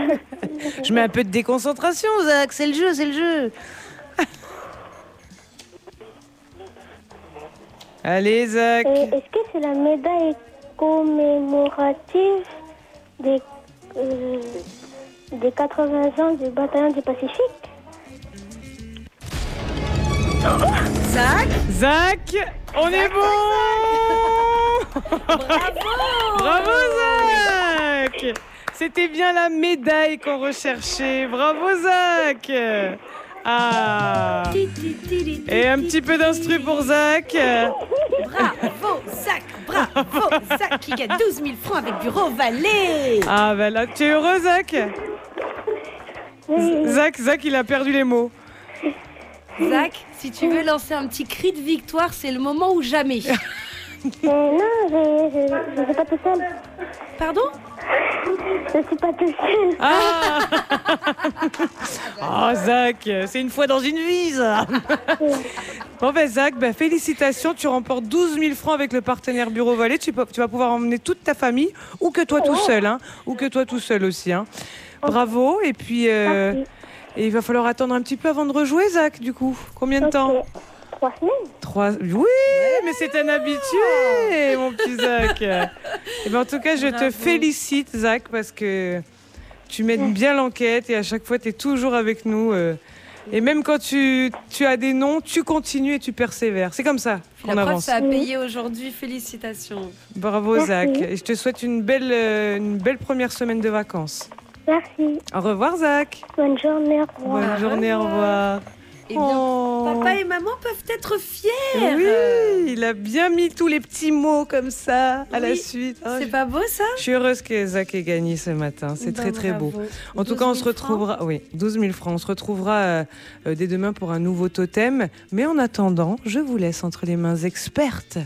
Je mets un peu de déconcentration, Zach. C'est le jeu, c'est le jeu. Allez, Zach. Est-ce que c'est la médaille commémorative des 80 ans du bataillon du Pacifique? Zach, on est bon. Bravo, Zach. C'était bien la médaille qu'on recherchait. Bravo, Zach. Ah. Et un petit peu d'instru pour Zach. Bravo, Zach, qui gagne 12 000 francs avec Bureau Vallée. Ah, ben là, tu es heureux, Zach? Oui. Zach, il a perdu les mots. Zach, si tu veux lancer un petit cri de victoire, c'est le moment ou jamais. Non, je ne suis pas tout seul. Pardon? Je suis pas tout seul. Ah. Oh, Zach, c'est une fois dans une vie, ça. Bon, ben, Zach, félicitations. Tu remportes 12 000 francs avec le partenaire Bureau Vallée. Tu vas pouvoir emmener toute ta famille ou que toi tout seul. Hein, ou que toi tout seul aussi. Hein. Bravo. Et puis, et il va falloir attendre un petit peu avant de rejouer, Zach, du coup. Combien de temps? 3 semaines. Oui, mais c'est un habitué, mon petit Zach. Et ben, en tout cas, je te félicite, Zach, parce que tu mènes bien l'enquête et à chaque fois, tu es toujours avec nous. Et même quand tu as des noms, tu continues et tu persévères. C'est comme ça qu'on avance. Ça a payé aujourd'hui. Félicitations. Bravo, Zach. Et je te souhaite une belle première semaine de vacances. Merci. Au revoir, Zach. Bonne journée, au revoir. Bonne journée, au revoir. Eh bien, papa et maman peuvent être fiers. Oui, il a bien mis tous les petits mots comme ça à la suite. Oh, c'est pas beau, ça? Je suis heureuse que Zach ait gagné ce matin. C'est très, très beau. En tout cas, on se retrouvera... Oui, 12 000 francs. On se retrouvera dès demain pour un nouveau totem. Mais en attendant, je vous laisse entre les mains expertes.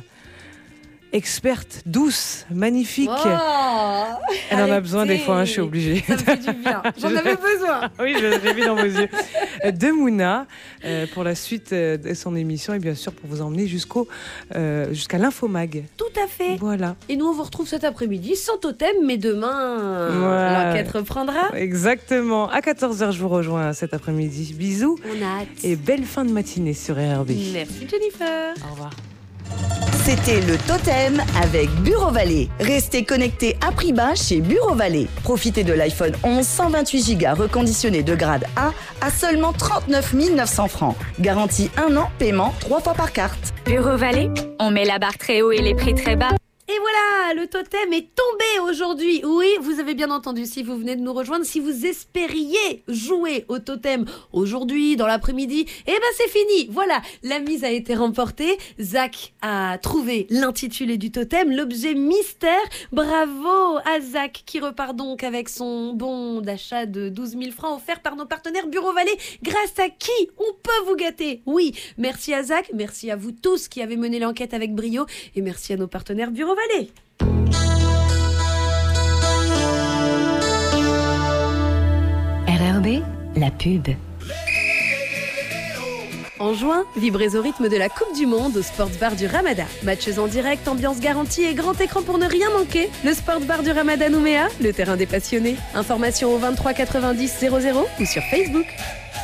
Experte, douce, magnifique. Oh, elle en a besoin des fois, hein, je suis obligée. Ça me fait du bien. J'en avais besoin. Oui, j'ai vu dans vos yeux. De Mouna, pour la suite de son émission et bien sûr pour vous emmener jusqu'à l'Infomag. Tout à fait. Voilà. Et nous, on vous retrouve cet après-midi sans totem, mais demain, l'enquête reprendra. Exactement. À 14h, je vous rejoins cet après-midi. Bisous. On a hâte. Et belle fin de matinée sur RRB. Merci, Jennifer. Au revoir. C'était le Totem avec Bureau Vallée. Restez connectés à prix bas chez Bureau Vallée. Profitez de l'iPhone 11 128 Go reconditionné de grade A à seulement 39 900 francs. Garantie 1 an, paiement 3 fois par carte. Bureau Vallée, on met la barre très haut et les prix très bas. Et voilà, le totem est tombé aujourd'hui. Oui, vous avez bien entendu, si vous venez de nous rejoindre, si vous espériez jouer au totem aujourd'hui, dans l'après-midi, eh ben c'est fini. Voilà, la mise a été remportée. Zach a trouvé l'intitulé du totem, l'objet mystère. Bravo à Zach qui repart donc avec son bon d'achat de 12 000 francs offert par nos partenaires Bureau Vallée, grâce à qui on peut vous gâter. Oui, merci à Zach, merci à vous tous qui avez mené l'enquête avec brio et merci à nos partenaires Bureau Vallée. RRB, la pub. En juin, vibrez au rythme de la Coupe du Monde au Sports Bar du Ramada. Matchs en direct, ambiance garantie et grand écran pour ne rien manquer. Le Sports Bar du Ramada Nouméa, le terrain des passionnés. Information au 23 90 00 ou sur Facebook.